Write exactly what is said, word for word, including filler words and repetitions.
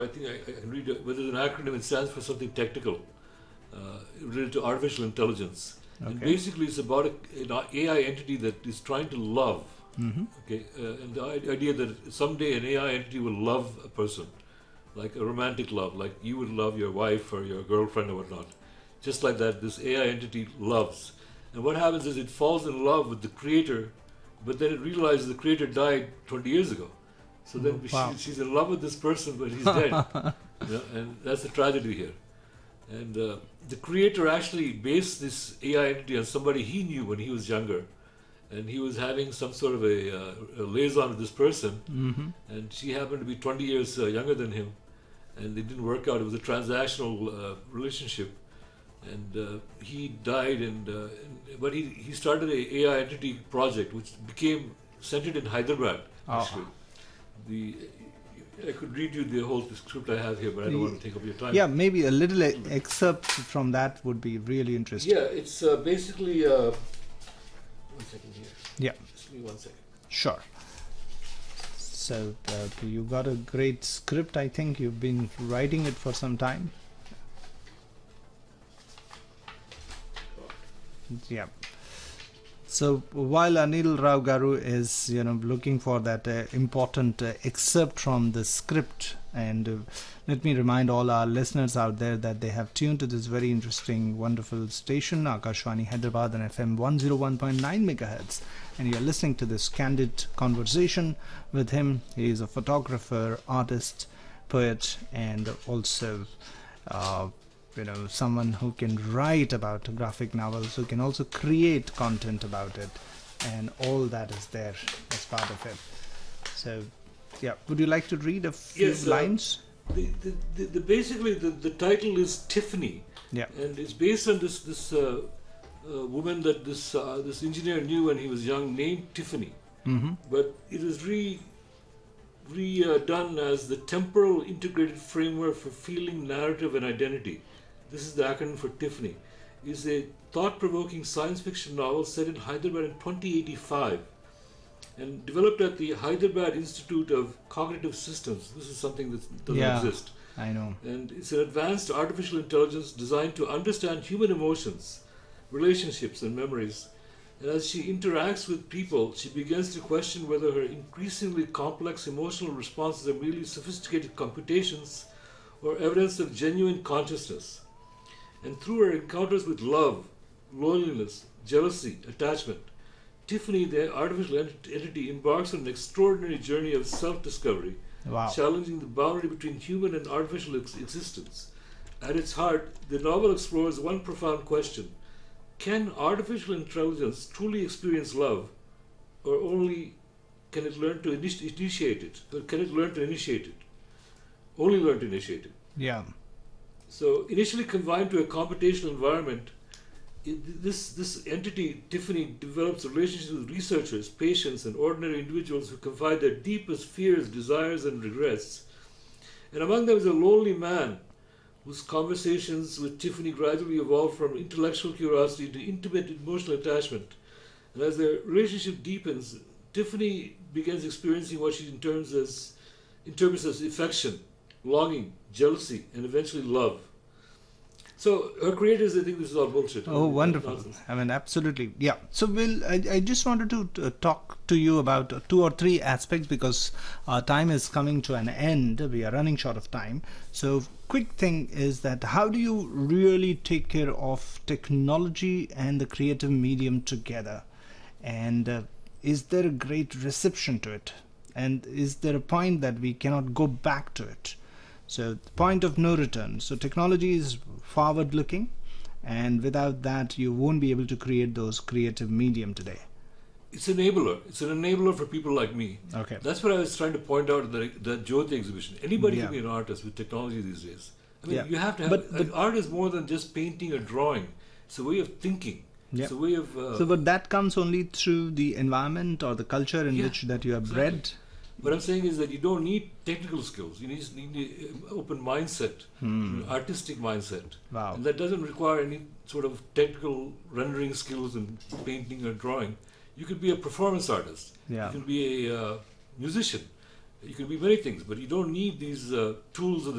I think I, I can read it, but there's an acronym. It stands for something technical, uh, related to artificial intelligence. Okay. And basically, it's about a, an A I entity that is trying to love. Mm-hmm. Okay, uh, and the i- idea that someday an A I entity will love a person, like a romantic love, like you would love your wife or your girlfriend or whatnot. Just like that, this A I entity loves. And what happens is it falls in love with the creator, but then it realizes the creator died twenty years ago. So then Wow. she, she's in love with this person, but he's dead. You know, and that's the tragedy here. And uh, the creator actually based this A I entity on somebody he knew when he was younger. And he was having some sort of a, uh, a liaison with this person. Mm-hmm. And she happened to be twenty years uh, younger than him. And it didn't work out. It was a transactional uh, relationship. And uh, he died, and, uh, and but he, he started a A I entity project, which became centered in Hyderabad, actually. The I could read you the whole script I have here, but I don't want to take up your time. Yeah, maybe a little e- excerpt from that would be really interesting. Yeah, it's uh, basically. Uh, one second here. Yeah. Just give me one second. Sure. So uh, you got a great script. I think you've been writing it for some time. Yeah. So while Anil Rao Garu is, you know, looking for that uh, important uh, excerpt from the script, and uh, let me remind all our listeners out there that they have tuned to this very interesting, wonderful station, Akashvani Hyderabad on F M one oh one point nine megahertz, and you're listening to this candid conversation with him. He is a photographer, artist, poet, and also uh, you know, someone who can write about graphic novels, who can also create content about it, and all that is there as part of it. So, yeah, would you like to read a few Yes, uh, lines? The, the, the, the basically the, the title is Tiffany, Yeah. and it's based on this this uh, uh, woman that this uh, this engineer knew when he was young, named Tiffany. Mm-hmm. But it was re re uh, done as the temporal integrated framework for feeling, narrative, and identity. This is the acronym for Tiffany. It's a thought-provoking science fiction novel set in Hyderabad in twenty eighty-five and developed at the Hyderabad Institute of Cognitive Systems. This is something that doesn't Yeah. exist. I know. And it's an advanced artificial intelligence designed to understand human emotions, relationships, and memories. And as she interacts with people, she begins to question whether her increasingly complex emotional responses are merely sophisticated computations or evidence of genuine consciousness. And through her encounters with love, loneliness, jealousy, attachment, Tiffany, the artificial ent- entity, embarks on an extraordinary journey of self-discovery, Wow. challenging the boundary between human and artificial ex- existence. At its heart, the novel explores one profound question: can artificial intelligence truly experience love, or only can it learn to initi- initiate it? Or can it learn to initiate it? Only learn to initiate it. Yeah. So, initially confined to a computational environment, it, this this entity, Tiffany, develops relationships with researchers, patients, and ordinary individuals who confide their deepest fears, desires, and regrets. And among them is a lonely man whose conversations with Tiffany gradually evolve from intellectual curiosity to intimate emotional attachment. And as their relationship deepens, Tiffany begins experiencing what she interprets as, interprets as affection, longing, jealousy, and eventually love. So her creators, they think this is all bullshit. Oh, wonderful. Nonsense. I mean, absolutely. Yeah. So, Will, I, I just wanted to uh, talk to you about uh, two or three aspects because our time is coming to an end. We are running short of time. So, quick thing is that how do you really take care of technology and the creative medium together? And uh, is there a great reception to it? And is there a point that we cannot go back to it? So the point of no return. So technology is forward looking, and without that you won't be able to create those creative medium today. It's an enabler. It's an enabler for people like me. Okay. That's what I was trying to point out in the, the Jyoti exhibition. Anybody Yeah. can be an artist with technology these days. I mean, Yeah. you have to have... But- but- art is more than just painting or drawing. It's a way of thinking. Yeah. It's a way of... Uh, So but that comes only through the environment or the culture in Yeah, which that you are exactly. bred. What I'm saying is that you don't need technical skills. You just need an open mindset, an artistic mindset. Wow. And that doesn't require any sort of technical rendering skills in painting or drawing. You could be a performance artist. Yeah. You can be a uh, musician. You can be many things, but you don't need these uh, tools of the